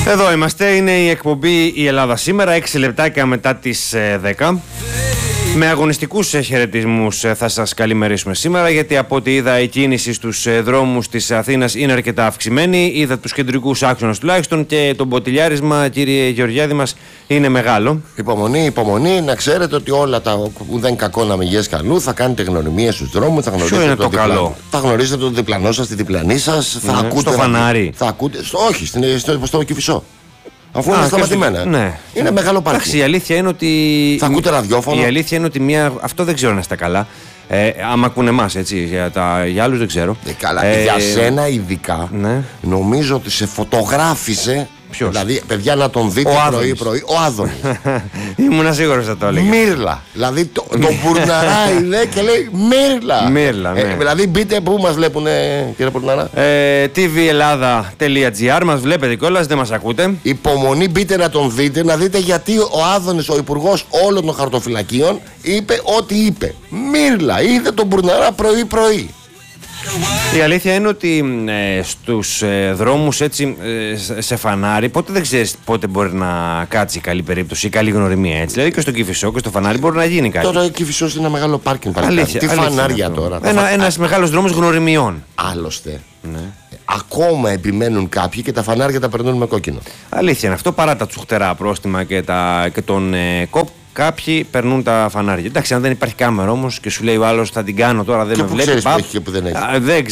Εδώ είμαστε, είναι η εκπομπή «Η Ελλάδα σήμερα», 6 λεπτάκια μετά τις 10. Με αγωνιστικούς χαιρετισμούς θα σας καλημερίσουμε σήμερα, γιατί από ό,τι είδα η κίνηση στους δρόμους της Αθήνας είναι αρκετά αυξημένη. Είδα τους κεντρικούς άξονες τουλάχιστον και το μποτιλιάρισμα, κύριε Γεωργιάδη μας, είναι μεγάλο. Υπομονή, υπομονή. Να ξέρετε ότι όλα τα που δεν κακό να μηγές καλού, θα κάνετε γνωριμίες στους δρόμους. Θα Ποιο είναι το καλό? Θα γνωρίζετε τον διπλανό σας, τη διπλανή σας. Θα ακούτε στο φανάρι. Θα ακούτε, όχι, στο Κηφισό. Αφού είναι σταματημένα. Ναι. Είναι μεγάλο πάρκινγκ. Εντάξει, η αλήθεια είναι ότι. Θα ακούτε ραδιόφωνο. Η αλήθεια είναι ότι αυτό δεν ξέρω να είστε καλά. Άμα ακούνε εμάς, έτσι. Για άλλους δεν ξέρω. Καλά. Για σένα ειδικά, ναι. Νομίζω ότι σε φωτογράφησε. Ποιος? Δηλαδή, παιδιά, να τον δείτε πρωί-πρωί. Ο Άδωνης. Ήμουνα σίγουρος θα το έλεγα. Μύρλα. Δηλαδή, τον Μπουρναρά είδε και λέει Μύρλα. Μύρλα, ναι. Δηλαδή, μπείτε πού μας βλέπουν, κύριε Μπουρναρά. tvEllada.gr μας βλέπετε κιόλας, δεν μας ακούτε. Υπομονή, μπείτε να τον δείτε, να δείτε γιατί ο Άδωνης, ο υπουργός όλων των χαρτοφυλακίων, είπε ό,τι είπε. Μύρλα. Είδε τον Μπουρναρά πρωί-πρωί. Η αλήθεια είναι ότι στους δρόμους έτσι σε φανάρι, ποτέ δεν ξέρεις πότε μπορεί να κάτσει η καλή περίπτωση, η καλή γνωριμία, έτσι. Δηλαδή και στο Κηφισό και στο φανάρι μπορεί να γίνει κάτι. Τώρα ο Κηφισός είναι ένα μεγάλο πάρκινγκ. Τι φανάρια τώρα. Ένας μεγάλος δρόμος γνωριμιών. Άλλωστε. Ναι. Ακόμα επιμένουν κάποιοι και τα φανάρια τα περνούν με κόκκινο. Αλήθεια είναι αυτό, παρά τα τσουχτερά πρόστιμα και τον ΚΟΠ. Κάποιοι περνούν τα φανάρια. Εντάξει, αν δεν υπάρχει κάμερα όμως και σου λέει ο άλλος θα την κάνω τώρα, δεν με βλέπει. Ξέρεις που έχει και που δεν έχει. Δεν